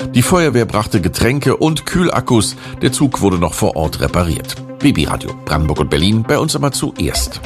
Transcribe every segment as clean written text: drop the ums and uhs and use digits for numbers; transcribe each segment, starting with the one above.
Die Feuerwehr brachte Getränke und Kühlakkus. Der Zug wurde noch vor Ort repariert. BB Radio Brandenburg und Berlin, bei uns aber zuerst.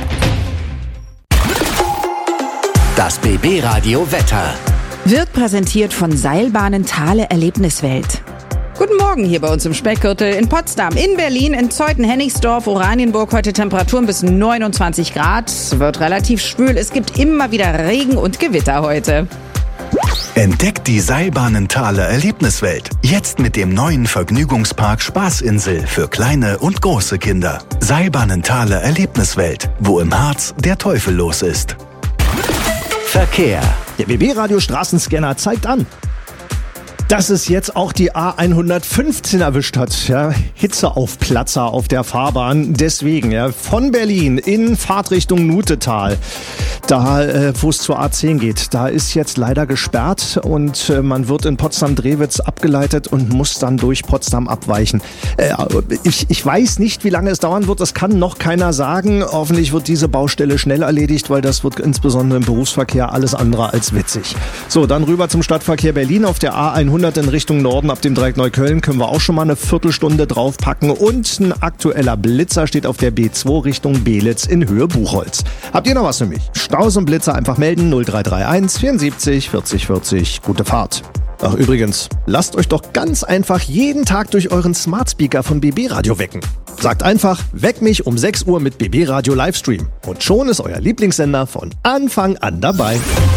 Das BB Radio Wetter wird präsentiert von Seilbahnen Thale Erlebniswelt. Guten Morgen hier bei uns im Speckgürtel in Potsdam, in Berlin, in Zeuthen, Hennigsdorf, Oranienburg. Heute Temperaturen bis 29 Grad. Es wird relativ schwül. Es gibt immer wieder Regen und Gewitter heute. Entdeckt die Seilbahnen Thale Erlebniswelt. Jetzt mit dem neuen Vergnügungspark Spaßinsel für kleine und große Kinder. Seilbahnen Thale Erlebniswelt, wo im Harz der Teufel los ist. Verkehr. Der BB-Radio Straßenscanner zeigt an, dass es jetzt auch die A115 erwischt hat. Ja, Hitzeaufplatzer auf der Fahrbahn. Deswegen, ja, von Berlin in Fahrtrichtung Nutetal, da wo es zur A10 geht, da ist jetzt leider gesperrt und man wird in Potsdam-Drewitz abgeleitet und muss dann durch Potsdam abweichen. Ich weiß nicht, wie lange es dauern wird, das kann noch keiner sagen. Hoffentlich wird diese Baustelle schnell erledigt, weil das wird insbesondere im Berufsverkehr alles andere als witzig. So, dann rüber zum Stadtverkehr Berlin auf der A100 in Richtung Norden ab dem Dreieck Neukölln können wir auch schon mal eine Viertelstunde draufpacken und ein aktueller Blitzer steht auf der B2 Richtung Belitz in Höhe Buchholz. Habt ihr noch was für mich? Staus und Blitzer einfach melden 0331 74 40 40. Gute Fahrt. Ach übrigens, lasst euch doch ganz einfach jeden Tag durch euren Smart Speaker von BB Radio wecken. Sagt einfach, weck mich um 6 Uhr mit BB Radio Livestream. Und schon ist euer Lieblingssender von Anfang an dabei.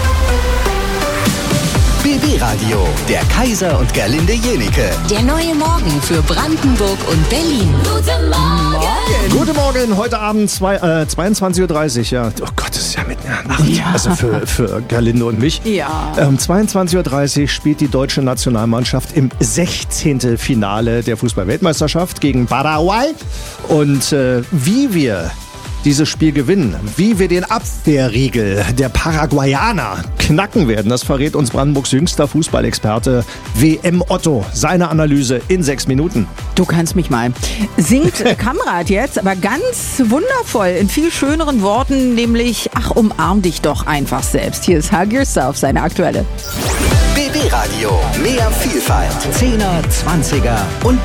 BB Radio, der Kaiser und Gerlinde Jenike. Der neue Morgen für Brandenburg und Berlin. Guten Morgen. Guten Morgen, heute Abend 22.30 Uhr, ja. Oh Gott, das ist ja mitten in der Nacht. Ja. Also für Gerlinde und mich. Ja. 22.30 Uhr spielt die deutsche Nationalmannschaft im 16. Finale der Fußball-Weltmeisterschaft gegen Paraguay. Und wie wir dieses Spiel gewinnen, wie wir den Abwehrriegel der Paraguayaner knacken werden, das verrät uns Brandenburgs jüngster Fußballexperte WM Otto. Seine Analyse in 6 Minuten. Du kannst mich mal. Singt Kamrat jetzt, aber ganz wundervoll, in viel schöneren Worten, nämlich, ach, umarm dich doch einfach selbst. Hier ist Hug Yourself, seine aktuelle. BB Radio, mehr Vielfalt, 10er, 20er und